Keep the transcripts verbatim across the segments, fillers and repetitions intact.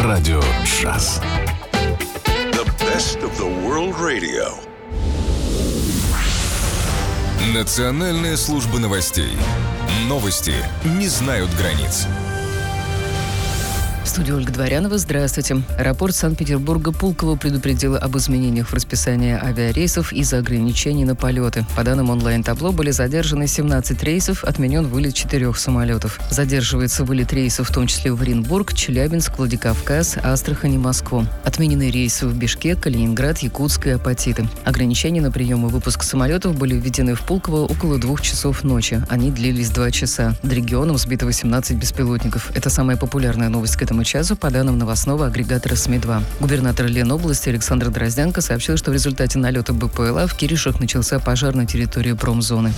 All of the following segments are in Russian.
Радио джаз. The best of the world radio. Национальная служба новостей. Новости не знают границ. В студии Ольга Дворянова. Здравствуйте. Аэропорт Санкт-Петербурга Пулково предупредил об изменениях в расписании авиарейсов из-за ограничений на полеты. По данным онлайн-табло, были задержаны семнадцать рейсов, отменен вылет четырех самолетов. Задерживается вылет рейсов, в том числе в Оренбург, Челябинск, Владикавказ, Астрахань и Москву. Отменены рейсы в Бишкек, Калининград, Якутск и Апатиты. Ограничения на прием и выпуск самолетов были введены в Пулково около двух часов ночи. Они длились два часа. Над регионом сбито восемнадцать беспилотников. Это самая популярная новость к этому часу, по данным новостного агрегатора СМИ два. Губернатор Ленобласти Александр Дрозденко сообщил, что в результате налета БПЛА в Киришах начался пожар на территории промзоны.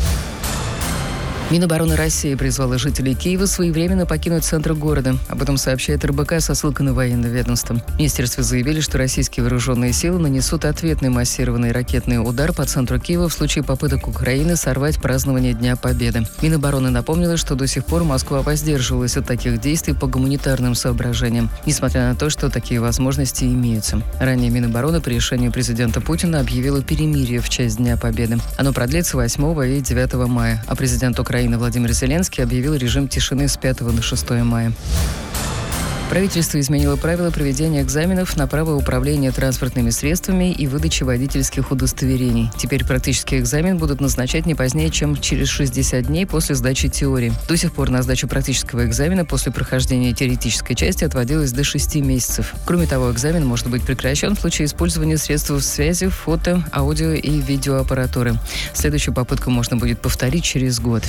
Минобороны России призвала жителей Киева своевременно покинуть центр города. Об этом сообщает эр бэ ка со ссылкой на военное ведомство. В министерстве заявили, что российские вооруженные силы нанесут ответный массированный ракетный удар по центру Киева в случае попыток Украины сорвать празднование Дня Победы. Минобороны напомнила, что до сих пор Москва воздерживалась от таких действий по гуманитарным соображениям, несмотря на то, что такие возможности имеются. Ранее Минобороны по решению президента Путина объявила перемирие в честь Дня Победы. Оно продлится восьмого и девятого мая, а президент Украины Владимир Зеленский объявил режим тишины с пятого на шестое мая. Правительство изменило правила проведения экзаменов на право управления транспортными средствами и выдачи водительских удостоверений. Теперь практический экзамен будут назначать не позднее, чем через шестьдесят дней после сдачи теории. До сих пор на сдачу практического экзамена после прохождения теоретической части отводилось до шести месяцев. Кроме того, экзамен может быть прекращен в случае использования средств связи, фото, аудио и видеоаппаратуры. Следующую попытку можно будет повторить через год.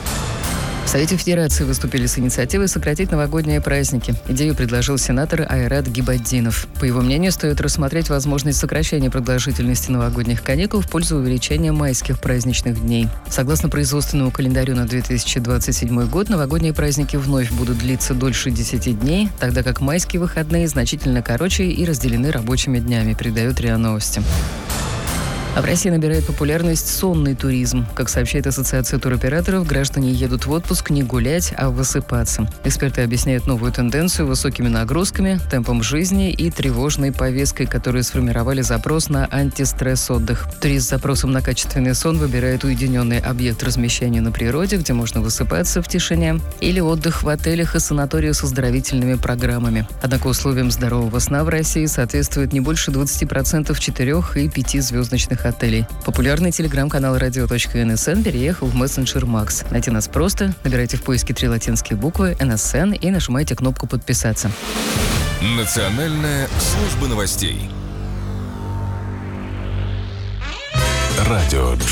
В Совете Федерации выступили с инициативой сократить новогодние праздники. Идею предложил сенатор Айрат Гибаддинов. По его мнению, стоит рассмотреть возможность сокращения продолжительности новогодних каникул в пользу увеличения майских праздничных дней. Согласно производственному календарю на две тысячи двадцать седьмой год, новогодние праздники вновь будут длиться дольше десяти дней, тогда как майские выходные значительно короче и разделены рабочими днями, передает РИА Новости. А в России набирает популярность сонный туризм. Как сообщает Ассоциация туроператоров, граждане едут в отпуск не гулять, а высыпаться. Эксперты объясняют новую тенденцию высокими нагрузками, темпом жизни и тревожной повесткой, которые сформировали запрос на антистресс-отдых. Турист с запросом на качественный сон выбирает уединенный объект размещения на природе, где можно высыпаться в тишине, или отдых в отелях и санаториях с оздоровительными программами. Однако условиям здорового сна в России соответствует не больше двадцати процентов четырех- и пятизвездочных отелей. Популярный телеграм-канал радио точка эн эс эн переехал в мессенджер Макс. Найти нас просто. Набирайте в поиске три латинские буквы эн эс эн и нажимайте кнопку «Подписаться». Национальная служба новостей. Радио джаз.